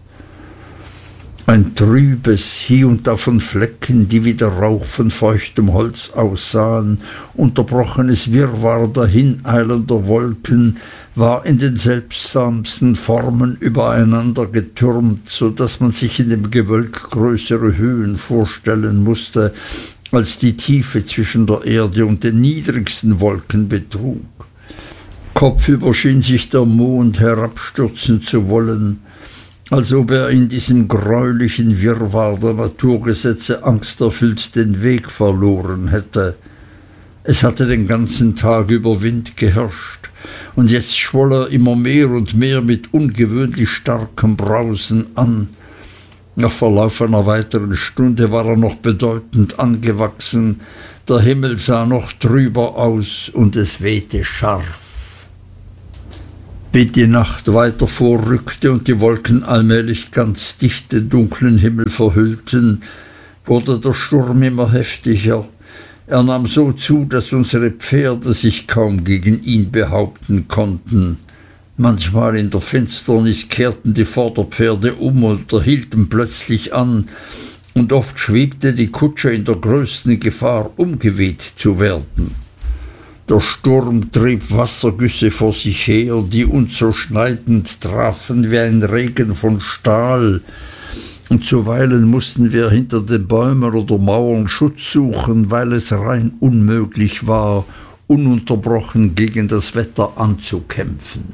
Ein trübes, hie und da von Flecken, die wie der Rauch von feuchtem Holz aussahen, unterbrochenes Wirrwarr dahineilender Wolken, war in den seltsamsten Formen übereinander getürmt, so daß man sich in dem Gewölk größere Höhen vorstellen mußte, als die Tiefe zwischen der Erde und den niedrigsten Wolken betrug. Kopfüber schien sich der Mond herabstürzen zu wollen, als ob er in diesem greulichen Wirrwarr der Naturgesetze angsterfüllt den Weg verloren hätte. Es hatte den ganzen Tag über Wind geherrscht, und jetzt schwoll er immer mehr und mehr mit ungewöhnlich starkem Brausen an. Nach Verlauf einer weiteren Stunde war er noch bedeutend angewachsen, der Himmel sah noch trüber aus und es wehte scharf. Wie die Nacht weiter vorrückte und die Wolken allmählich ganz dicht den dunklen Himmel verhüllten, wurde der Sturm immer heftiger. Er nahm so zu, dass unsere Pferde sich kaum gegen ihn behaupten konnten. Manchmal in der Finsternis kehrten die Vorderpferde um oder hielten plötzlich an, und oft schwebte die Kutsche in der größten Gefahr, umgeweht zu werden. Der Sturm trieb Wassergüsse vor sich her, die uns so schneidend trafen wie ein Regen von Stahl, und zuweilen mussten wir hinter den Bäumen oder Mauern Schutz suchen, weil es rein unmöglich war, ununterbrochen gegen das Wetter anzukämpfen.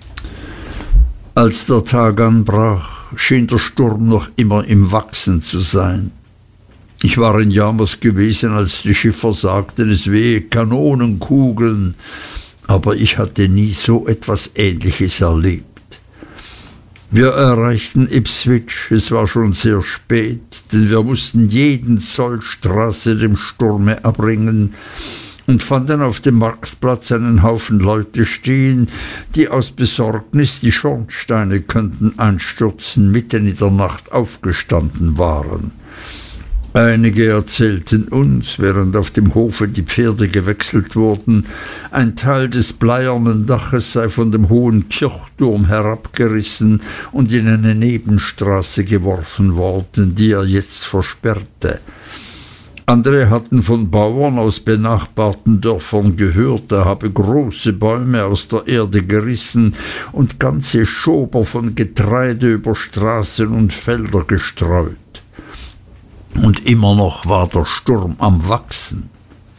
Als der Tag anbrach, schien der Sturm noch immer im Wachsen zu sein. Ich war in Yarmouth gewesen, als die Schiffer sagten, es wehe Kanonenkugeln, aber ich hatte nie so etwas Ähnliches erlebt. Wir erreichten Ipswich, es war schon sehr spät, denn wir mussten jeden Zoll Straße dem Sturme abringen und fanden auf dem Marktplatz einen Haufen Leute stehen, die aus Besorgnis, die Schornsteine könnten einstürzen, mitten in der Nacht aufgestanden waren. Einige erzählten uns, während auf dem Hofe die Pferde gewechselt wurden, ein Teil des bleiernen Daches sei von dem hohen Kirchturm herabgerissen und in eine Nebenstraße geworfen worden, die er jetzt versperrte. Andere hatten von Bauern aus benachbarten Dörfern gehört, er habe große Bäume aus der Erde gerissen und ganze Schober von Getreide über Straßen und Felder gestreut. Und immer noch war der Sturm am Wachsen.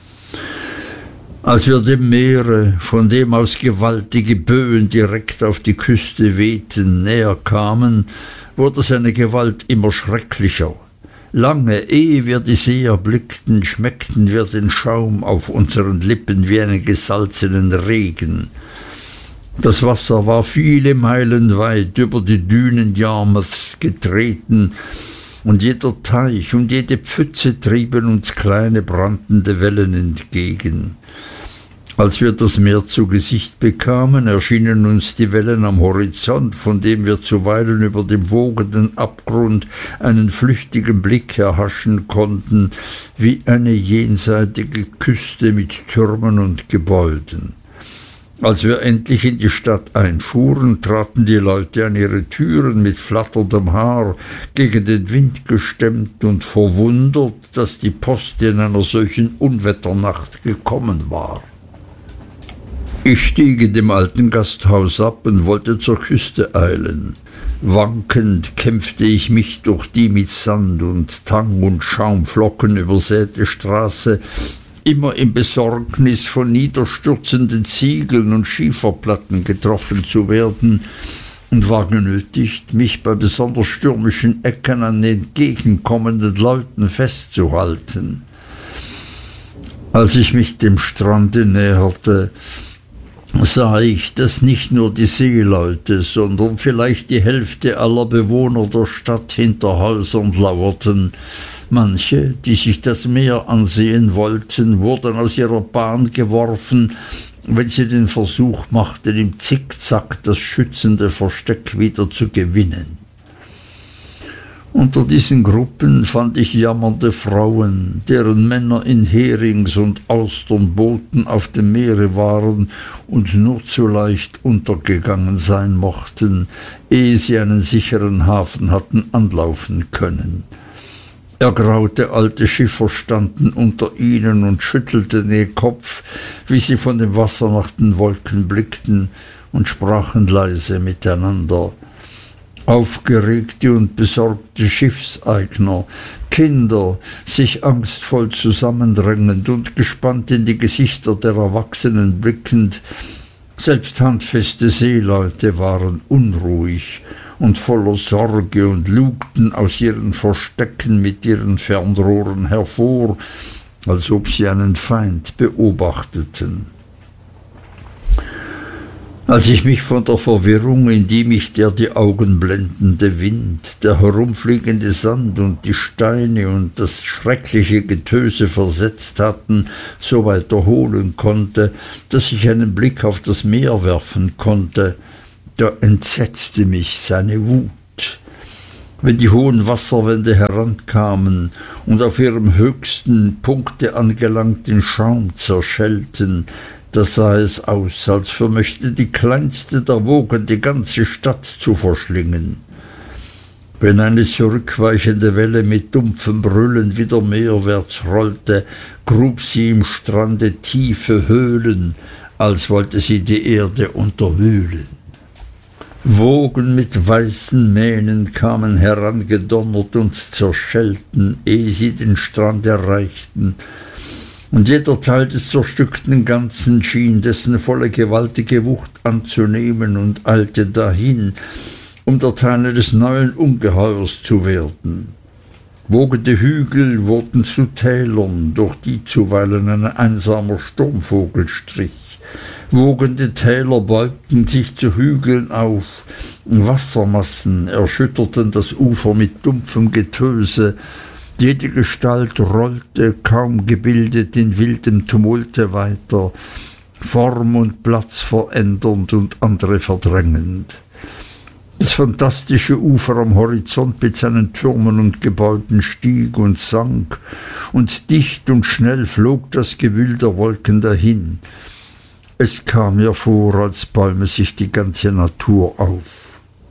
Als wir dem Meere, von dem aus gewaltige Böen direkt auf die Küste wehten, näher kamen, wurde seine Gewalt immer schrecklicher. Lange, ehe wir die See erblickten, schmeckten wir den Schaum auf unseren Lippen wie einen gesalzenen Regen. Das Wasser war viele Meilen weit über die Dünen Yarmouths getreten, und jeder Teich und jede Pfütze trieben uns kleine brandende Wellen entgegen. Als wir das Meer zu Gesicht bekamen, erschienen uns die Wellen am Horizont, von dem wir zuweilen über dem wogenden Abgrund einen flüchtigen Blick erhaschen konnten, wie eine jenseitige Küste mit Türmen und Gebäuden. Als wir endlich in die Stadt einfuhren, traten die Leute an ihre Türen mit flatterndem Haar, gegen den Wind gestemmt und verwundert, dass die Post in einer solchen Unwetternacht gekommen war. Ich stieg in dem alten Gasthaus ab und wollte zur Küste eilen. Wankend kämpfte ich mich durch die mit Sand und Tang und Schaumflocken übersäte Straße, immer in Besorgnis, von niederstürzenden Ziegeln und Schieferplatten getroffen zu werden, und war genötigt, mich bei besonders stürmischen Ecken an den entgegenkommenden Leuten festzuhalten. Als ich mich dem Strande näherte, sah ich, dass nicht nur die Seeleute, sondern vielleicht die Hälfte aller Bewohner der Stadt hinter Häusern lauerten. Manche, die sich das Meer ansehen wollten, wurden aus ihrer Bahn geworfen, wenn sie den Versuch machten, im Zickzack das schützende Versteck wieder zu gewinnen. Unter diesen Gruppen fand ich jammernde Frauen, deren Männer in Herings- und Austernbooten auf dem Meere waren und nur zu leicht untergegangen sein mochten, ehe sie einen sicheren Hafen hatten anlaufen können. Ergraute alte Schiffer standen unter ihnen und schüttelten den Kopf, wie sie von dem Wasser nach den Wolken blickten, und sprachen leise miteinander. Aufgeregte und besorgte Schiffseigner, Kinder, sich angstvoll zusammendrängend und gespannt in die Gesichter der Erwachsenen blickend, selbst handfeste Seeleute waren unruhig und voller Sorge und lugten aus ihren Verstecken mit ihren Fernrohren hervor, als ob sie einen Feind beobachteten. Als ich mich von der Verwirrung, in die mich der die Augen blendende Wind, der herumfliegende Sand und die Steine und das schreckliche Getöse versetzt hatten, so weit erholen konnte, dass ich einen Blick auf das Meer werfen konnte, da entsetzte mich seine Wut. Wenn die hohen Wasserwände herankamen und auf ihrem höchsten Punkte angelangt den Schaum zerschellten, da sah es aus, als vermöchte die kleinste der Wogen die ganze Stadt zu verschlingen. Wenn eine zurückweichende Welle mit dumpfem Brüllen wieder meerwärts rollte, grub sie im Strande tiefe Höhlen, als wollte sie die Erde unterwühlen. Wogen mit weißen Mähnen kamen herangedonnert und zerschellten, ehe sie den Strand erreichten, und jeder Teil des zerstückten Ganzen schien dessen volle gewaltige Wucht anzunehmen und eilte dahin, um der Teil eines neuen Ungeheuers zu werden. Wogende Hügel wurden zu Tälern, durch die zuweilen ein einsamer Sturmvogel strich. Wogende Täler beugten sich zu Hügeln auf, Wassermassen erschütterten das Ufer mit dumpfem Getöse, jede Gestalt rollte, kaum gebildet, in wildem Tumulte weiter, Form und Platz verändernd und andere verdrängend. Das fantastische Ufer am Horizont mit seinen Türmen und Gebäuden stieg und sank, und dicht und schnell flog das Gewühl der Wolken dahin. Es kam mir vor, als bäume sich die ganze Natur auf.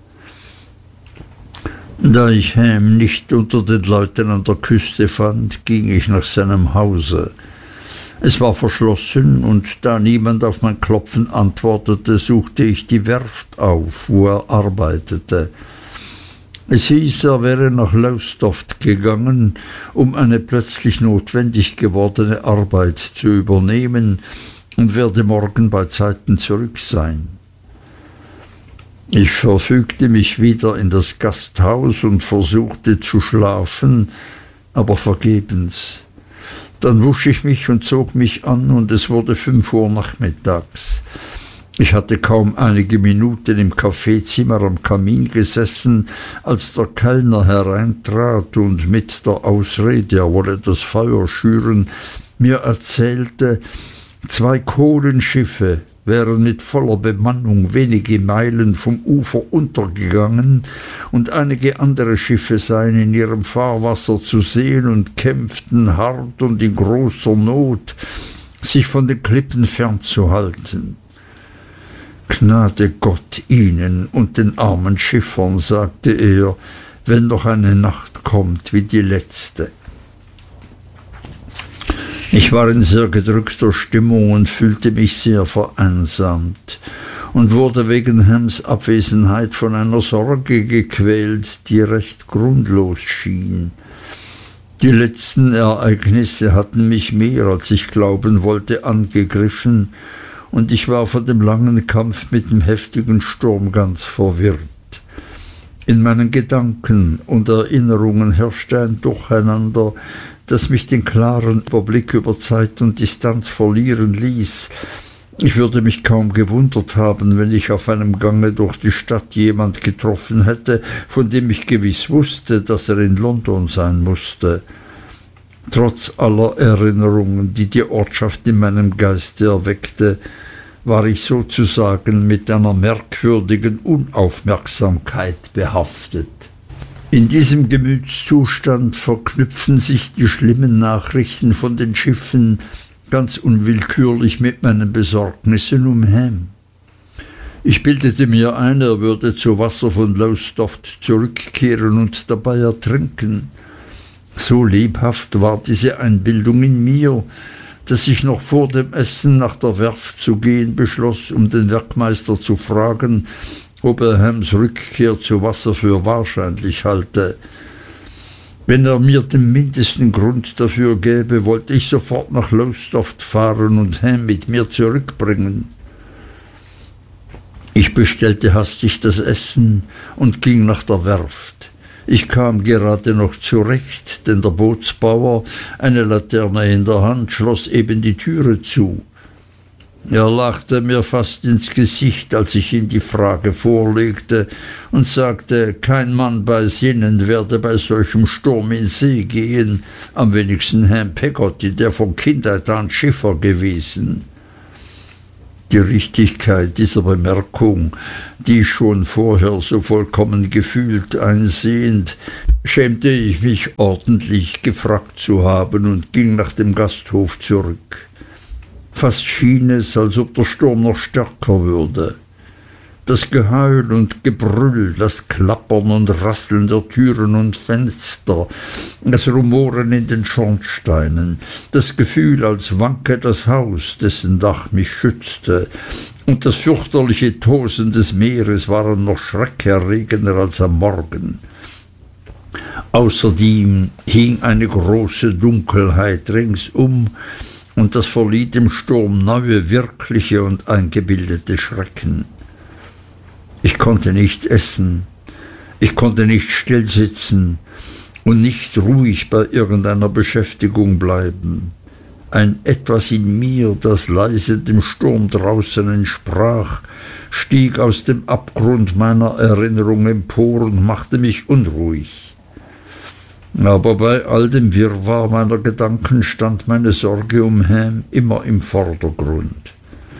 Da ich Ham nicht unter den Leuten an der Küste fand, ging ich nach seinem Hause. Es war verschlossen, und da niemand auf mein Klopfen antwortete, suchte ich die Werft auf, wo er arbeitete. Es hieß, er wäre nach Lowestoft gegangen, um eine plötzlich notwendig gewordene Arbeit zu übernehmen, und werde morgen beizeiten zurück sein. Ich verfügte mich wieder in das Gasthaus und versuchte zu schlafen, aber vergebens. Dann wusch ich mich und zog mich an, und es wurde fünf Uhr nachmittags. Ich hatte kaum einige Minuten im Kaffeezimmer am Kamin gesessen, als der Kellner hereintrat und mit der Ausrede, er wolle das Feuer schüren, mir erzählte, zwei Kohlenschiffe wären mit voller Bemannung wenige Meilen vom Ufer untergegangen, und einige andere Schiffe seien in ihrem Fahrwasser zu sehen und kämpften hart und in großer Not, sich von den Klippen fernzuhalten. Gnade Gott ihnen und den armen Schiffern, sagte er, wenn noch eine Nacht kommt wie die letzte. Ich war in sehr gedrückter Stimmung und fühlte mich sehr vereinsamt und wurde wegen Hams Abwesenheit von einer Sorge gequält, die recht grundlos schien. Die letzten Ereignisse hatten mich mehr, als ich glauben wollte, angegriffen, und ich war von dem langen Kampf mit dem heftigen Sturm ganz verwirrt. In meinen Gedanken und Erinnerungen herrschte ein Durcheinander, das mich den klaren Überblick über Zeit und Distanz verlieren ließ. Ich würde mich kaum gewundert haben, wenn ich auf einem Gange durch die Stadt jemand getroffen hätte, von dem ich gewiss wusste, dass er in London sein musste. Trotz aller Erinnerungen, die die Ortschaft in meinem Geiste erweckte, war ich sozusagen mit einer merkwürdigen Unaufmerksamkeit behaftet. In diesem Gemütszustand verknüpfen sich die schlimmen Nachrichten von den Schiffen ganz unwillkürlich mit meinen Besorgnissen um Ham. Ich bildete mir ein, er würde zu Wasser von Lowestoft zurückkehren und dabei ertrinken. So lebhaft war diese Einbildung in mir, dass ich noch vor dem Essen nach der Werft zu gehen beschloss, um den Werkmeister zu fragen, ob er Hams Rückkehr zu Wasser für wahrscheinlich halte. Wenn er mir den mindesten Grund dafür gäbe, wollte ich sofort nach Lowestoft fahren und Ham mit mir zurückbringen. Ich bestellte hastig das Essen und ging nach der Werft. Ich kam gerade noch zurecht, denn der Bootsbauer, eine Laterne in der Hand, schloss eben die Türe zu. Er lachte mir fast ins Gesicht, als ich ihm die Frage vorlegte, und sagte, kein Mann bei Sinnen werde bei solchem Sturm in See gehen, am wenigsten Ham Peggotty, der von Kindheit an Schiffer gewesen. Die Richtigkeit dieser Bemerkung, die ich schon vorher so vollkommen gefühlt, einsehend, schämte ich mich ordentlich gefragt zu haben und ging nach dem Gasthof zurück. Fast schien es, als ob der Sturm noch stärker würde. Das Geheul und Gebrüll, das Klappern und Rasseln der Türen und Fenster, das Rumoren in den Schornsteinen, das Gefühl, als wanke das Haus, dessen Dach mich schützte, und das fürchterliche Tosen des Meeres waren noch schreckerregender als am Morgen. Außerdem hing eine große Dunkelheit ringsum, und das verlieh dem Sturm neue wirkliche und eingebildete Schrecken. Ich konnte nicht essen, ich konnte nicht still sitzen und nicht ruhig bei irgendeiner Beschäftigung bleiben. Ein Etwas in mir, das leise dem Sturm draußen entsprach, stieg aus dem Abgrund meiner Erinnerung empor und machte mich unruhig. Aber bei all dem Wirrwarr meiner Gedanken stand meine Sorge um Ham immer im Vordergrund.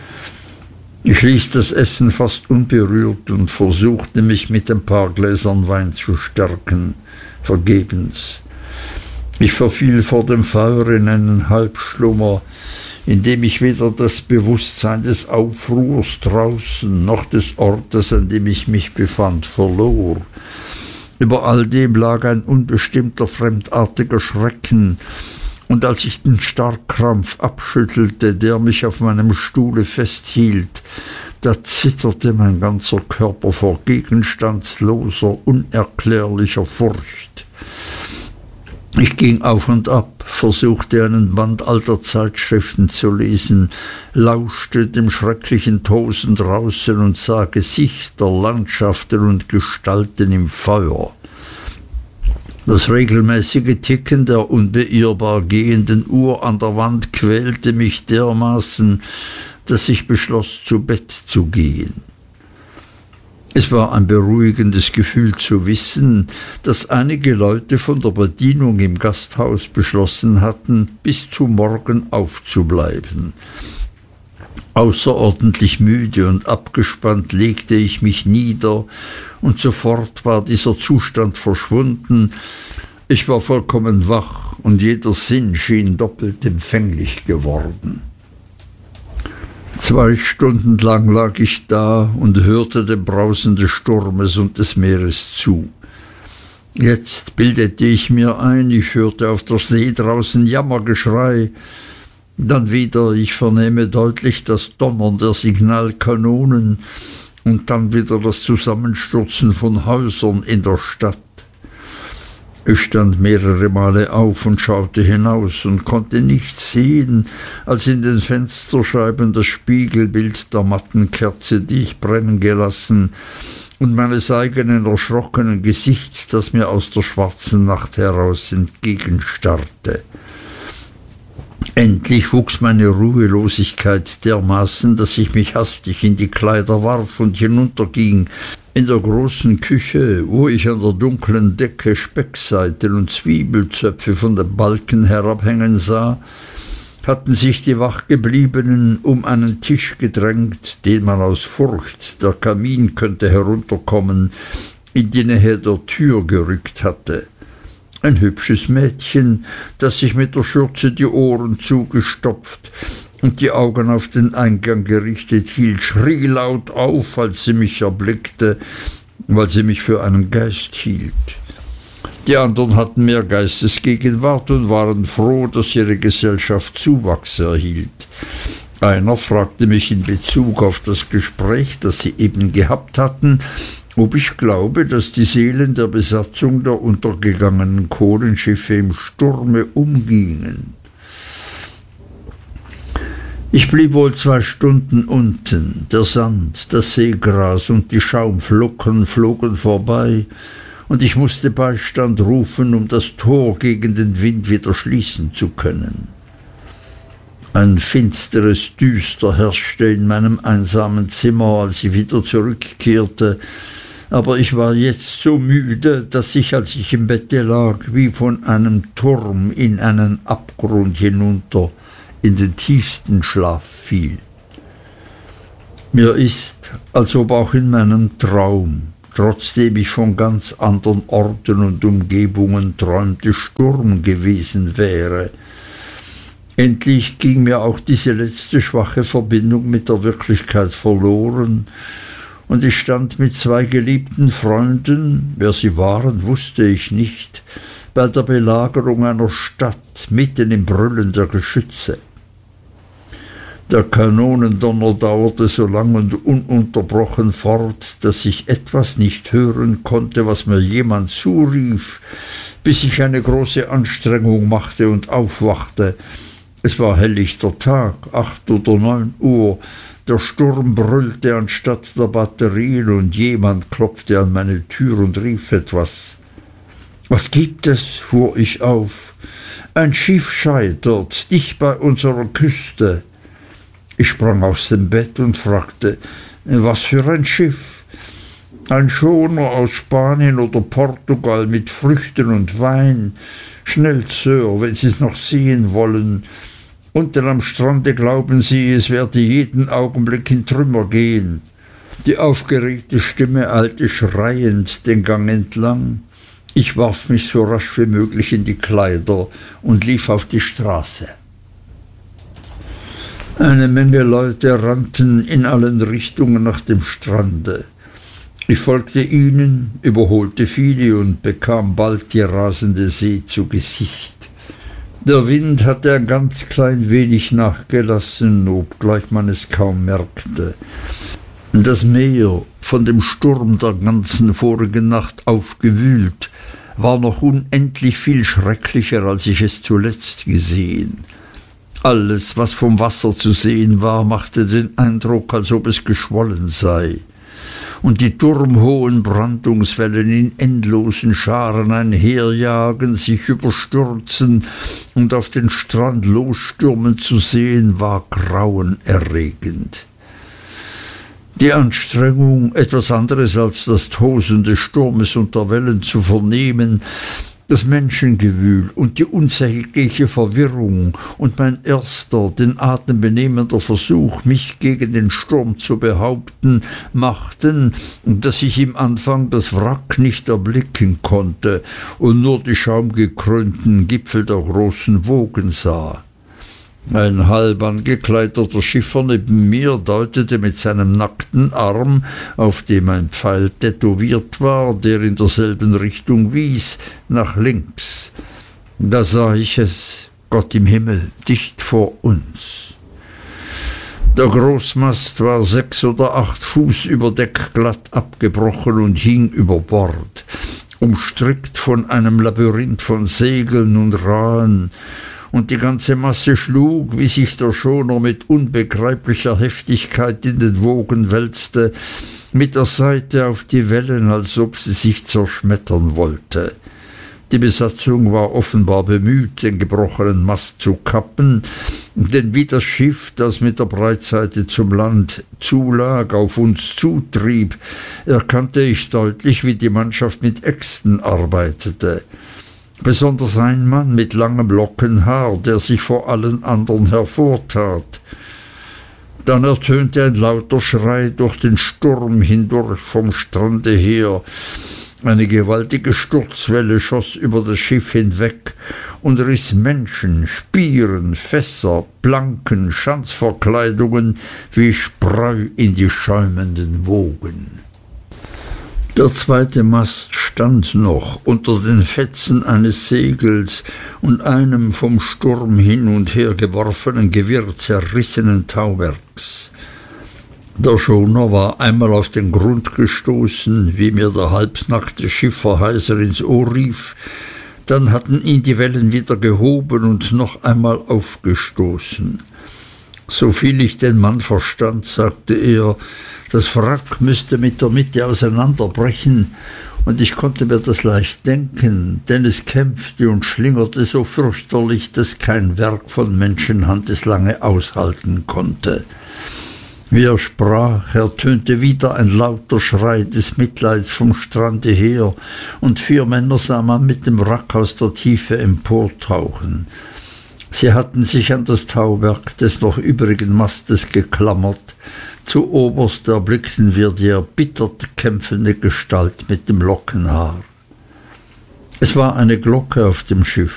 Ich ließ das Essen fast unberührt und versuchte, mich mit ein paar Gläsern Wein zu stärken. Vergebens. Ich verfiel vor dem Feuer in einen Halbschlummer, in dem ich weder das Bewußtsein des Aufruhrs draußen noch des Ortes, an dem ich mich befand, verlor. Über all dem lag ein unbestimmter, fremdartiger Schrecken, und als ich den Starrkrampf abschüttelte, der mich auf meinem Stuhle festhielt, da zitterte mein ganzer Körper vor gegenstandsloser, unerklärlicher Furcht. Ich ging auf und ab, versuchte einen Band alter Zeitschriften zu lesen, lauschte dem schrecklichen Tosen draußen und sah Gesichter, Landschaften und Gestalten im Feuer. Das regelmäßige Ticken der unbeirrbar gehenden Uhr an der Wand quälte mich dermaßen, dass ich beschloss, zu Bett zu gehen. Es war ein beruhigendes Gefühl zu wissen, dass einige Leute von der Bedienung im Gasthaus beschlossen hatten, bis zum Morgen aufzubleiben. Außerordentlich müde und abgespannt legte ich mich nieder, und sofort war dieser Zustand verschwunden. Ich war vollkommen wach, und jeder Sinn schien doppelt empfänglich geworden. Zwei Stunden lang lag ich da und hörte dem Brausen des Sturmes und des Meeres zu. Jetzt bildete ich mir ein, ich hörte auf der See draußen Jammergeschrei, dann wieder, ich vernehme deutlich das Donnern der Signalkanonen und dann wieder das Zusammenstürzen von Häusern in der Stadt. Ich stand mehrere Male auf und schaute hinaus und konnte nichts sehen, als in den Fensterscheiben das Spiegelbild der matten Kerze, die ich brennen gelassen, und meines eigenen erschrockenen Gesichts, das mir aus der schwarzen Nacht heraus entgegenstarrte. Endlich wuchs meine Ruhelosigkeit dermaßen, dass ich mich hastig in die Kleider warf und hinunterging. In der großen Küche, wo ich an der dunklen Decke Speckseiten und Zwiebelzöpfe von den Balken herabhängen sah, hatten sich die Wachgebliebenen um einen Tisch gedrängt, den man aus Furcht, der Kamin könnte herunterkommen, in die Nähe der Tür gerückt hatte. Ein hübsches Mädchen, das sich mit der Schürze die Ohren zugestopft und die Augen auf den Eingang gerichtet hielt, schrie laut auf, als sie mich erblickte, weil sie mich für einen Geist hielt. Die anderen hatten mehr Geistesgegenwart und waren froh, dass ihre Gesellschaft Zuwachs erhielt. Einer fragte mich in Bezug auf das Gespräch, das sie eben gehabt hatten, ob ich glaube, dass die Seelen der Besatzung der untergegangenen Kohlenschiffe im Sturme umgingen. Ich blieb wohl zwei Stunden unten. Der Sand, das Seegras und die Schaumflocken flogen vorbei, und ich musste Beistand rufen, um das Tor gegen den Wind wieder schließen zu können. Ein finsteres Düster herrschte in meinem einsamen Zimmer, als ich wieder zurückkehrte, aber ich war jetzt so müde, dass ich, als ich im Bette lag, wie von einem Turm in einen Abgrund hinunter in den tiefsten Schlaf fiel. Mir ist, als ob auch in meinem Traum, trotzdem ich von ganz anderen Orten und Umgebungen träumte, Sturm gewesen wäre. Endlich ging mir auch diese letzte schwache Verbindung mit der Wirklichkeit verloren, und ich stand mit zwei geliebten Freunden, wer sie waren, wusste ich nicht, bei der Belagerung einer Stadt, mitten im Brüllen der Geschütze. Der Kanonendonner dauerte so lang und ununterbrochen fort, dass ich etwas nicht hören konnte, was mir jemand zurief, bis ich eine große Anstrengung machte und aufwachte. Es war helllichter Tag, acht oder neun Uhr. Der Sturm brüllte anstatt der Batterien und jemand klopfte an meine Tür und rief etwas. »Was gibt es?« fuhr ich auf. »Ein Schiff scheitert, dicht bei unserer Küste.« Ich sprang aus dem Bett und fragte, »Was für ein Schiff?« »Ein Schoner aus Spanien oder Portugal mit Früchten und Wein. Schnell, Sir, wenn Sie's noch sehen wollen. Unten am Strande glauben sie, es werde jeden Augenblick in Trümmer gehen.« Die aufgeregte Stimme eilte schreiend den Gang entlang. Ich warf mich so rasch wie möglich in die Kleider und lief auf die Straße. Eine Menge Leute rannten in allen Richtungen nach dem Strande. Ich folgte ihnen, überholte viele und bekam bald die rasende See zu Gesicht. Der Wind hatte ein ganz klein wenig nachgelassen, obgleich man es kaum merkte. Das Meer, von dem Sturm der ganzen vorigen Nacht aufgewühlt, war noch unendlich viel schrecklicher, als ich es zuletzt gesehen. Alles, was vom Wasser zu sehen war, machte den Eindruck, als ob es geschwollen sei. Und die turmhohen Brandungswellen in endlosen Scharen einherjagen, sich überstürzen und auf den Strand losstürmen zu sehen, war grauenerregend. Die Anstrengung, etwas anderes als das Tosen des Sturmes und der Wellen zu vernehmen, das Menschengewühl und die unsägliche Verwirrung und mein erster, den Atem benehmender Versuch, mich gegen den Sturm zu behaupten, machten, dass ich im Anfang das Wrack nicht erblicken konnte und nur die schaumgekrönten Gipfel der großen Wogen sah. Ein halb angekleideter Schiffer neben mir deutete mit seinem nackten Arm, auf dem ein Pfeil tätowiert war, der in derselben Richtung wies, nach links. Da sah ich es, Gott im Himmel, dicht vor uns. Der Großmast war sechs oder acht Fuß über Deck glatt abgebrochen und hing über Bord, umstrickt von einem Labyrinth von Segeln und Rahen, und die ganze Masse schlug, wie sich der Schoner mit unbegreiflicher Heftigkeit in den Wogen wälzte, mit der Seite auf die Wellen, als ob sie sich zerschmettern wollte. Die Besatzung war offenbar bemüht, den gebrochenen Mast zu kappen, denn wie das Schiff, das mit der Breitseite zum Land zulag, auf uns zutrieb, erkannte ich deutlich, wie die Mannschaft mit Äxten arbeitete. Besonders ein Mann mit langem Lockenhaar, der sich vor allen anderen hervortat. Dann ertönte ein lauter Schrei durch den Sturm hindurch vom Strande her. Eine gewaltige Sturzwelle schoss über das Schiff hinweg und riss Menschen, Spieren, Fässer, Planken, Schanzverkleidungen wie Spreu in die schäumenden Wogen. Der zweite Mast stand noch unter den Fetzen eines Segels und einem vom Sturm hin und her geworfenen Gewirr zerrissenen Tauwerks. Der Schoner war einmal auf den Grund gestoßen, wie mir der halbnackte Schiffer heiser ins Ohr rief, dann hatten ihn die Wellen wieder gehoben und noch einmal aufgestoßen. Soviel ich den Mann verstand, sagte er, das Wrack müsste mit der Mitte auseinanderbrechen und ich konnte mir das leicht denken, denn es kämpfte und schlingerte so fürchterlich, dass kein Werk von Menschenhand es lange aushalten konnte. Wie er sprach, ertönte wieder ein lauter Schrei des Mitleids vom Strande her, und vier Männer sah man mit dem Wrack aus der Tiefe emportauchen. Sie hatten sich an das Tauwerk des noch übrigen Mastes geklammert. Zu oberst erblickten wir die erbittert kämpfende Gestalt mit dem Lockenhaar. Es war eine Glocke auf dem Schiff,